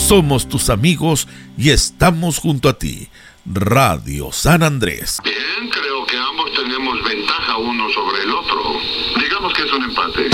somos tus amigos y estamos junto a ti. Radio San Andrés. Bien, creo que ambos tenemos ventaja uno sobre el otro. Digamos que es un empate.